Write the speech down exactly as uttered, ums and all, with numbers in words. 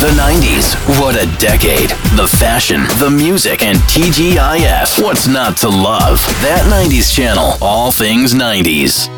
The nineties. What a decade. The fashion, the music, and T G I F. What's not to love? That nineties channel. All things nineties.